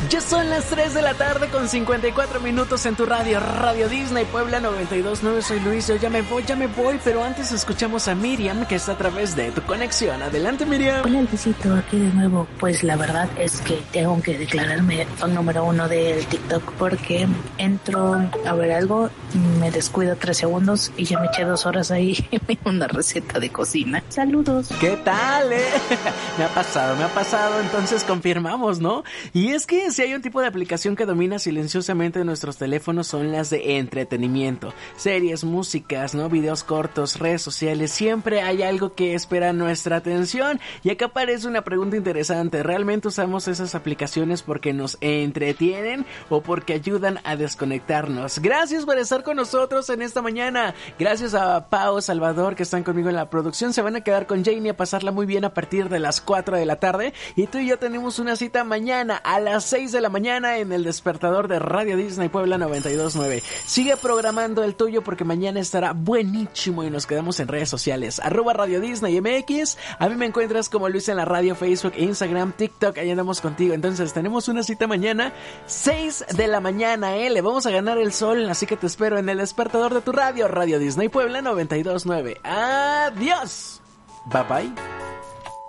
Ya son las 3 de la tarde con 54 minutos en tu radio, Radio Disney Puebla 92.9. Soy Luis, yo ya me voy, pero antes escuchamos a Miriam, que está a través de tu conexión. Adelante, Miriam. Hola, Luisito, aquí de nuevo. Pues la verdad es que tengo que declararme fan número 1 del TikTok, porque entro a ver algo, me descuido 3 segundos y ya me eché 2 horas ahí en una receta de cocina. Saludos. ¿Qué tal, Me ha pasado, entonces confirmamos, ¿no? Y es que si hay un tipo de aplicación que domina silenciosamente nuestros teléfonos, son las de entretenimiento. Series, músicas, ¿no? Videos cortos, redes sociales, siempre hay algo que espera nuestra atención. Y acá aparece una pregunta interesante: ¿realmente usamos esas aplicaciones porque nos entretienen o porque ayudan a desconectarnos? Gracias por estar con nosotros en esta mañana. Gracias a Pau, Salvador, que están conmigo en la producción. Se van a quedar con Janie a pasarla muy bien a partir de las 4 de la tarde. Y tú y yo tenemos una cita mañana a las 6 de la mañana en el despertador de Radio Disney Puebla 92.9. Sigue programando el tuyo porque mañana estará buenísimo y nos quedamos en redes sociales. @Radio Disney MX. A mí me encuentras como Luis en la radio, Facebook, Instagram, TikTok. Ahí andamos contigo. Entonces tenemos una cita mañana, 6 de la mañana, Le vamos a ganar el sol, así que te espero en el despertador de tu radio, Radio Disney Puebla 92.9. Adiós. Bye bye.